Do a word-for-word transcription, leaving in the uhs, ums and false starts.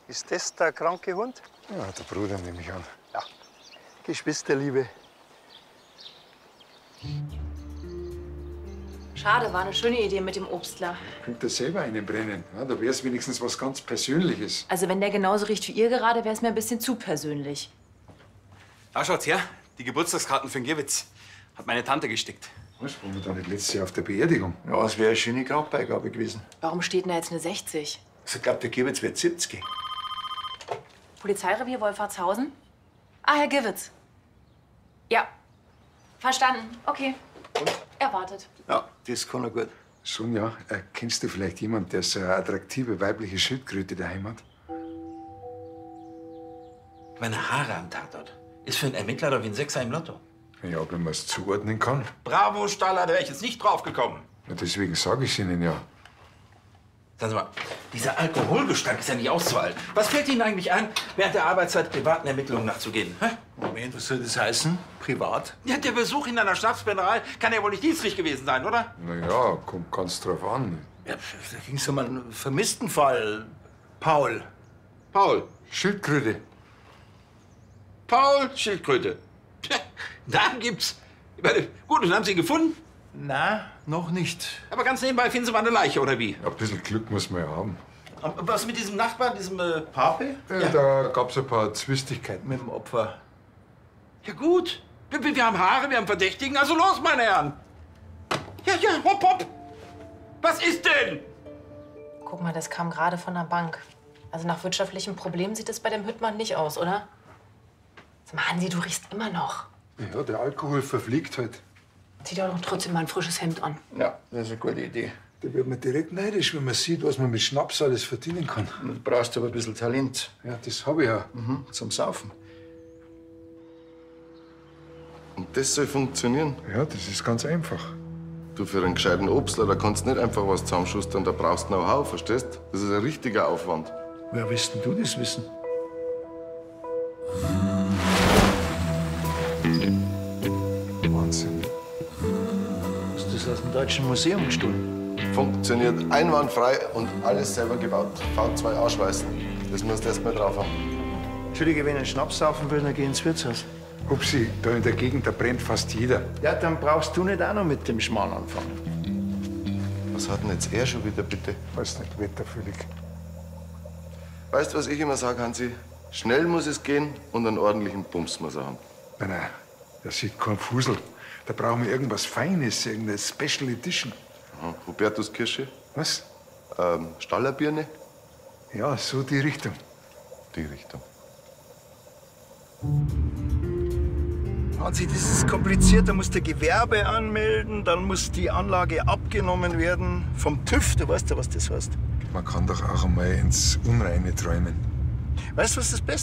Ist das der kranke Hund? Ja, der Bruder nehme ich an. Ja. Geschwisterliebe. Schade, war eine schöne Idee mit dem Obstler. Könnt ihr selber einen brennen. Ja, da wäre es wenigstens was ganz Persönliches. Also wenn der genauso riecht wie ihr gerade, wäre es mir ein bisschen zu persönlich. Ah, schaut's her. Die Geburtstagskarten für den Gewitz hat meine Tante gestickt. Was, waren wir da nicht letztes Jahr auf der Beerdigung? Ja, es wäre eine schöne Grabbeigabe gewesen. Warum steht denn da jetzt eine sechzig? Also, ich glaube, der Gewitz wird siebzig. Polizeirevier Wolfratshausen? Ah, Herr Gewitz. Ja. Verstanden. Okay. Und? Er wartet. Ja, das kann er gut. Sonja, äh, kennst du vielleicht jemanden, der so eine attraktive weibliche Schildkröte daheim hat? Meine Haare am Tatort. Ist für einen Ermittler doch wie ein Sechser im Lotto. Ja, wenn man es zuordnen kann. Bravo, Staller, da wäre ich jetzt nicht drauf gekommen. Ja, deswegen sage ich es Ihnen ja. Sagen Sie mal, dieser Alkoholgestank ist ja nicht auszuhalten. Was fällt Ihnen eigentlich ein, während der Arbeitszeit privaten Ermittlungen nachzugehen? Hä? Moment, was soll das heißen? Privat? Ja, der Besuch in einer Schnapsbrennerei kann ja wohl nicht dienstlich gewesen sein, oder? Na ja, kommt ganz drauf an. Ja, da ging es um einen vermissten Fall. Paul. Paul. Schildkröte. Paul Schildkröte. Tja, da gibt's. Ich meine, gut, und haben Sie ihn gefunden? Na, noch nicht. Aber ganz nebenbei finden Sie mal eine Leiche, oder wie? Ein bisschen Glück muss man ja haben. Und was mit diesem Nachbarn, diesem äh, Pape? Ja, Da gab es ein paar Zwistigkeiten. Mit dem Opfer. Ja gut. Wir, wir haben Haare, wir haben Verdächtigen, also los, meine Herren. Ja, ja, hopp, hopp. Was ist denn? Guck mal, das kam gerade von der Bank. Also nach wirtschaftlichen Problemen sieht es bei dem Hüttmann nicht aus, oder? Sag mal, Hansi, du riechst immer noch. Ja, der Alkohol verfliegt halt. Zieh dir doch trotzdem mal ein frisches Hemd an. Ja, das ist eine gute Idee. Da wird man direkt neidisch, wenn man sieht, was man mit Schnaps alles verdienen kann. Du brauchst aber ein bisschen Talent. Ja, das habe ich ja. Mhm, zum Saufen. Und das soll funktionieren? Ja, das ist ganz einfach. Du, für einen gescheiten Obstler, da kannst du nicht einfach was zusammenschustern, da brauchst du Know-how, verstehst? Das ist ein richtiger Aufwand. Woher willst denn du das wissen? Wahnsinn. Hast du das aus dem Deutschen Museum gestohlen? Funktioniert einwandfrei und alles selber gebaut. V zwei ausschweißen. Das musst du erst mal drauf haben. Entschuldige, wenn ich einen Schnaps saufen will, dann geh ins Wirtshaus. Upsi, da in der Gegend, da brennt fast jeder. Ja, dann brauchst du nicht auch noch mit dem Schmarrn anfangen. Was hat denn jetzt er schon wieder, bitte? Weiß nicht, wetterfühlig. Weißt du, was ich immer sage, Hansi? Schnell muss es gehen und einen ordentlichen Bums muss er haben. Nein, nein, das sieht kein Fusel. Da brauchen wir irgendwas Feines, irgendeine Special Edition. Aha. Hubertuskirsche, Was? ähm, Stallerbirne, Ja, so die Richtung. die Richtung. Hansi, das ist kompliziert. Da musst du Gewerbe anmelden, dann muss die Anlage abgenommen werden vom TÜV. Du weißt ja, was das heißt. Man kann doch auch einmal ins Unreine träumen. Weißt du, was das Beste